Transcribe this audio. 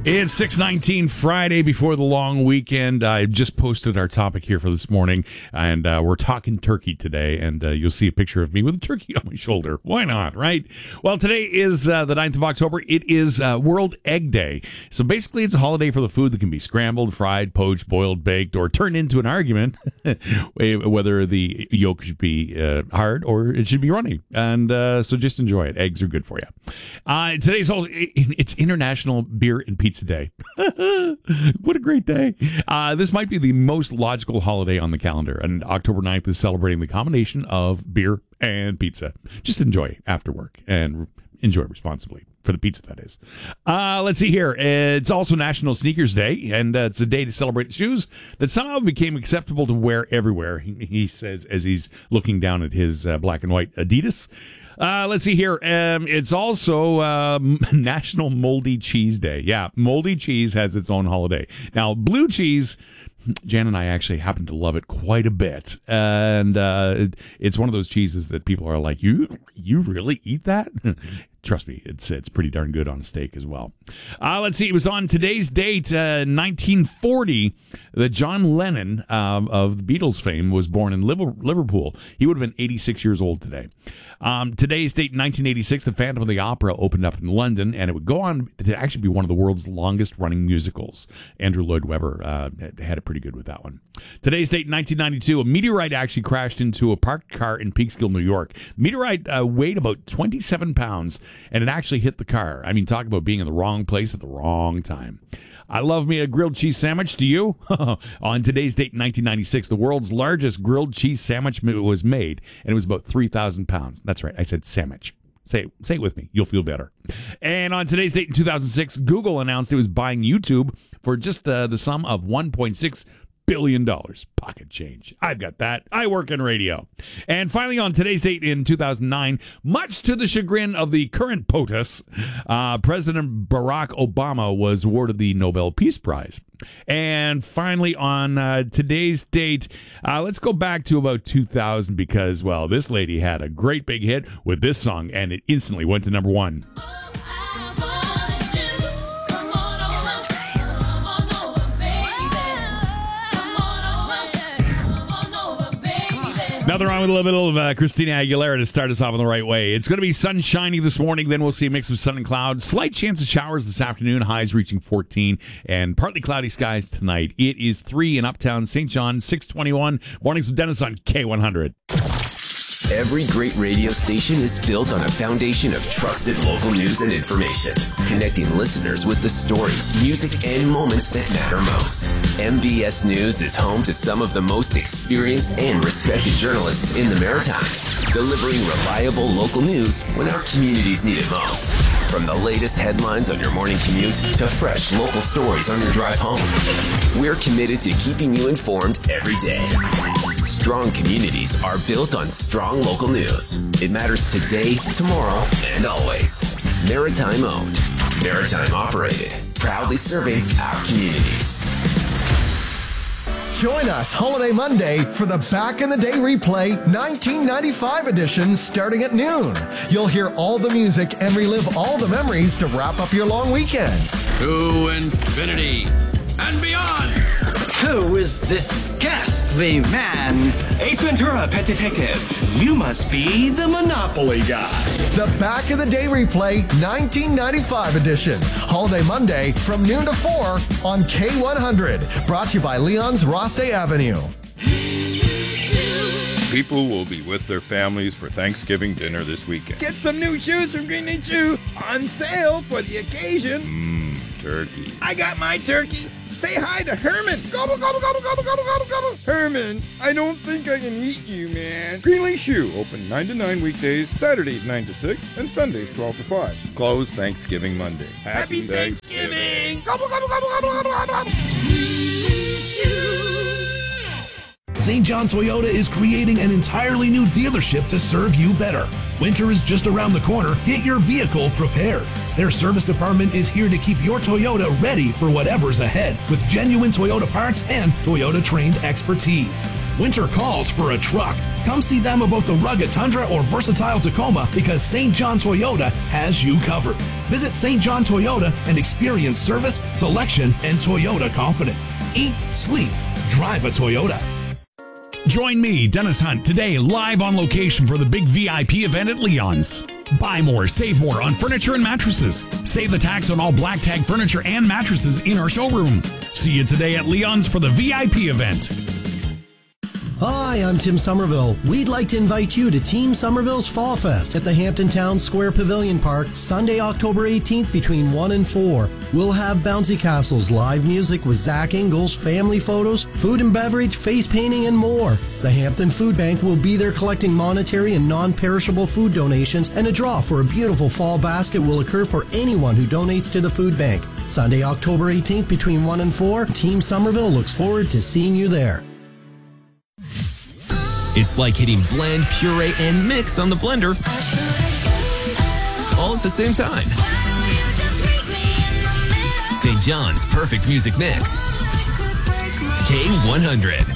It's 6:19 Friday before the long weekend. I just posted our topic here for this morning, and we're talking turkey today, and you'll see a picture of me with a turkey on my shoulder. Why not, right? Well, today is the 9th of October. It is World Egg Day. So basically, it's a holiday for the food that can be scrambled, fried, poached, boiled, baked, or turned into an argument, whether the yolk should be hard or it should be runny. And so just enjoy it. Eggs are good for you. Today's it's International Beer and Pizza Day. What a great day. This might be the most logical holiday on the calendar, and October 9th is celebrating the combination of beer and pizza. Just enjoy after work and enjoy responsibly. For the pizza, that is. Let's see here. It's also National Sneakers Day, and it's a day to celebrate shoes that somehow became acceptable to wear everywhere, he says, as he's looking down at his black and white Adidas. Let's see here. It's also National Moldy Cheese Day. Yeah, moldy cheese has its own holiday. Now, blue cheese, Jan and I actually happen to love it quite a bit. And it's one of those cheeses that people are like, you really eat that? Trust me, it's pretty darn good on a steak as well. Let's see. It was on today's date, 1940, that John Lennon of the Beatles fame was born in Liverpool. He would have been 86 years old today. Today's date, 1986, the Phantom of the Opera opened up in London, and it would go on to actually be one of the world's longest-running musicals. Andrew Lloyd Webber had it pretty good with that one. Today's date, 1992, a meteorite actually crashed into a parked car in Peekskill, New York. The meteorite weighed about 27 pounds, and it actually hit the car. I mean, talk about being in the wrong place at the wrong time. I love me a grilled cheese sandwich. Do you? On today's date, 1996, the world's largest grilled cheese sandwich was made, and it was about 3,000 pounds. That's right. I said sandwich. Say it with me. You'll feel better. And on today's date in 2006, Google announced it was buying YouTube for just the sum of $1.6 billion. Pocket change. I've got that. I work in radio. And finally, on today's date in 2009, much to the chagrin of the current POTUS, President Barack Obama was awarded the Nobel Peace Prize. And finally, on today's date, let's go back to about 2000 because, well, this lady had a great big hit with this song, and it instantly went to number one. Nothing wrong with a little bit of Christina Aguilera to start us off in the right way. It's going to be sunshiny this morning, then we'll see a mix of sun and cloud. Slight chance of showers this afternoon, highs reaching 14, and partly cloudy skies tonight. It is 3 in Uptown St. John, 621. Mornings with Dennis on K100. Every great radio station is built on a foundation of trusted local news and information, connecting listeners with the stories, music, and moments that matter most. MBS News is home to some of the most experienced and respected journalists in the Maritimes, delivering reliable local news when our communities need it most. From the latest headlines on your morning commute to fresh local stories on your drive home, we're committed to keeping you informed every day. Strong communities are built on strong local news. It matters today, tomorrow, and always. Maritime owned, Maritime operated, proudly serving our communities. Join us Holiday Monday for the Back in the Day replay 1995 edition starting at noon. You'll hear all the music and relive all the memories to wrap up your long weekend. To infinity and beyond. Who is this ghastly man? Ace Ventura, Pet Detective. You must be the Monopoly guy. The Back in the Day replay 1995 edition. Holiday Monday from noon to 4 on K100. Brought to you by Leon's Rosse Avenue. People will be with their families for Thanksgiving dinner this weekend. Get some new shoes from Green & Shoe on sale for the occasion. Turkey. I got my turkey. Say hi to Herman. Gobble, gobble, gobble, gobble, gobble, gobble, gobble. Herman, I don't think I can eat you, man. Greenlee Shoe, open 9 to 9 weekdays, Saturdays 9 to 6, and Sundays 12 to 5. Closed Thanksgiving Monday. Happy Thanksgiving. Gobble, gobble, gobble, gobble, gobble, gobble. St. John Toyota is creating an entirely new dealership to serve you better. Winter is just around the corner. Get your vehicle prepared. Their service department is here to keep your Toyota ready for whatever's ahead with genuine Toyota parts and Toyota-trained expertise. Winter calls for a truck. Come see them about the rugged Tundra or versatile Tacoma because St. John Toyota has you covered. Visit St. John Toyota and experience service, selection, and Toyota confidence. Eat, sleep, drive a Toyota. Join me, Dennis Hunt, today live on location for the big VIP event at Leon's. Buy more, save more on furniture and mattresses. Save the tax on all black tag furniture and mattresses in our showroom. See you today at Leon's for the VIP event. Hi, I'm Tim Somerville. We'd like to invite you to Team Somerville's Fall Fest at the Hampton Town Square Pavilion Park, Sunday, October 18th between 1 and 4. We'll have Bouncy Castle's live music with Zach Ingalls, family photos, food and beverage, face painting, and more. The Hampton Food Bank will be there collecting monetary and non-perishable food donations, and a draw for a beautiful fall basket will occur for anyone who donates to the food bank. Sunday, October 18th between 1 and 4. Team Somerville looks forward to seeing you there. It's like hitting blend, puree, and mix on the blender all at the same time. St. John's Perfect Music Mix. K100.